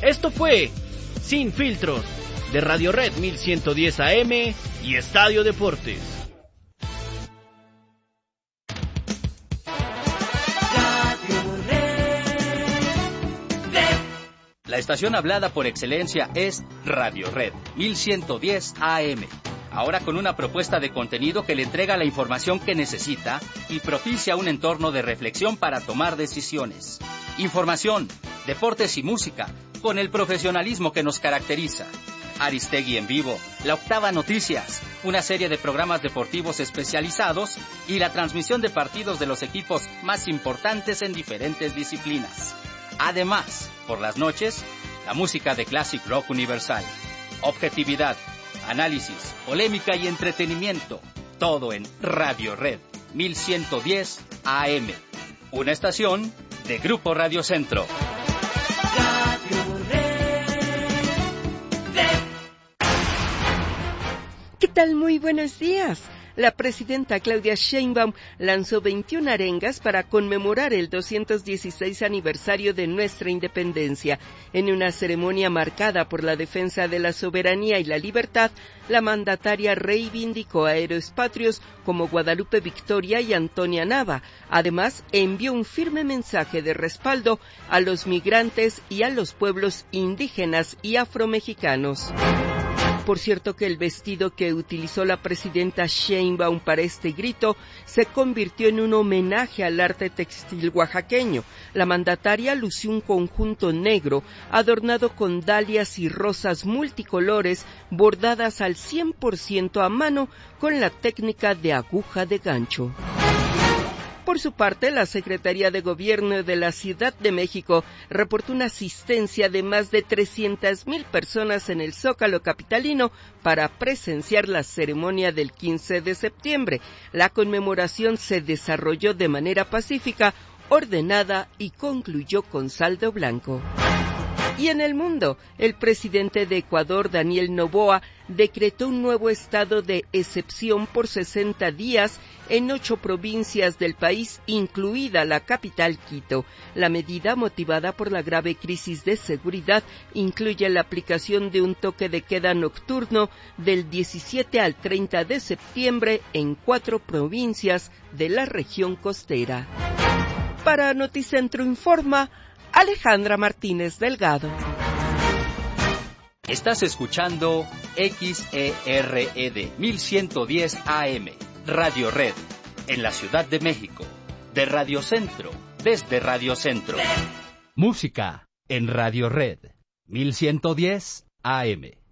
Esto fue Sin Filtros, de Radio Red 1110 AM y Estadio Deportes. La estación hablada por excelencia es Radio Red 1110 AM. Ahora con una propuesta de contenido que le entrega la información que necesita y propicia un entorno de reflexión para tomar decisiones. Información, deportes y música, con el profesionalismo que nos caracteriza. Aristegui en vivo, La Octava Noticias, una serie de programas deportivos especializados y la transmisión de partidos de los equipos más importantes en diferentes disciplinas. Además, por las noches, la música de Classic Rock Universal. Objetividad, análisis, polémica y entretenimiento. Todo en Radio Red 1110 AM. Una estación de Grupo Radio Centro. ¿Qué tal? Muy buenos días. La presidenta Claudia Sheinbaum lanzó 21 arengas para conmemorar el 216 aniversario de nuestra independencia. En una ceremonia marcada por la defensa de la soberanía y la libertad, la mandataria reivindicó a héroes patrios como Guadalupe Victoria y Antonia Nava. Además, envió un firme mensaje de respaldo a los migrantes y a los pueblos indígenas y afromexicanos. Por cierto que el vestido que utilizó la presidenta Sheinbaum para este grito se convirtió en un homenaje al arte textil oaxaqueño. La mandataria lució un conjunto negro adornado con dalias y rosas multicolores bordadas al 100% a mano con la técnica de aguja de gancho. Por su parte, la Secretaría de Gobierno de la Ciudad de México reportó una asistencia de más de 300,000 personas en el Zócalo capitalino para presenciar la ceremonia del 15 de septiembre. La conmemoración se desarrolló de manera pacífica, ordenada y concluyó con saldo blanco. Y en el mundo, el presidente de Ecuador, Daniel Noboa, decretó un nuevo estado de excepción por 60 días en 8 provincias del país, incluida la capital Quito. La medida, motivada por la grave crisis de seguridad, incluye la aplicación de un toque de queda nocturno del 17 al 30 de septiembre en 4 provincias de la región costera. Para Noticentro Informa, Alejandra Martínez Delgado. Estás escuchando XERED 1110 AM, Radio Red, en la Ciudad de México, de Radio Centro, desde Radio Centro. Música en Radio Red 1110 AM.